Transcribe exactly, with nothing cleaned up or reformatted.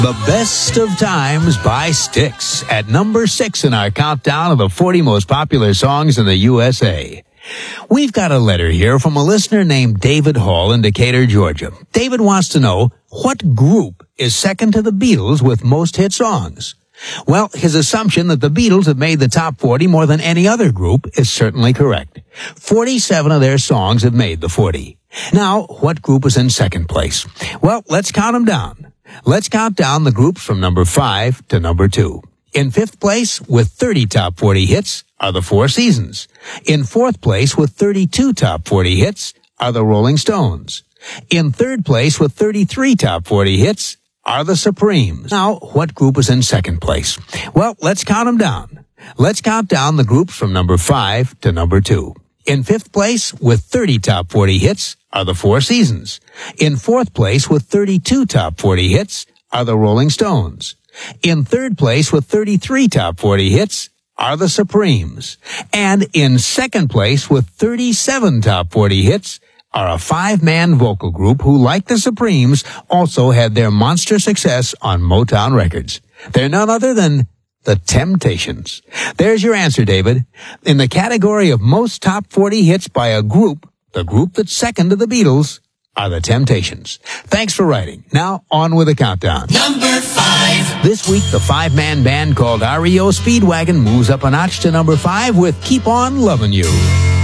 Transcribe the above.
The Best of Times by Styx at number six in our countdown of the forty most popular songs in the U S A. We've got a letter here from a listener named David Hall in Decatur, Georgia. David wants to know what group is second to the Beatles with most hit songs. Well, his assumption that the Beatles have made the top forty more than any other group is certainly correct. forty-seven of their songs have made the forty. Now, what group is in second place? Well, let's count them down. Let's count down the groups from number five to number two. In fifth place, with thirty top forty hits, are the Four Seasons. In fourth place, with thirty-two top forty hits, are the Rolling Stones. In third place, with thirty-three top forty hits, are the Supremes. Now, what group is in second place? Well, let's count them down. Let's count down the groups from number five to number two. In fifth place, with thirty top forty hits, are the Four Seasons. In fourth place, with thirty-two top forty hits, are the Rolling Stones. In third place, with thirty-three top forty hits, are the Supremes. And in second place, with thirty-seven top forty hits, are a five-man vocal group who, like the Supremes, also had their monster success on Motown Records. They're none other than The Temptations. There's your answer, David. In the category of most top forty hits by a group, the group that's second to the Beatles are The Temptations. Thanks for writing. Now, on with the countdown. Number five. This week, the five-man band called R E O Speedwagon moves up a notch to number five with Keep On Lovin' You.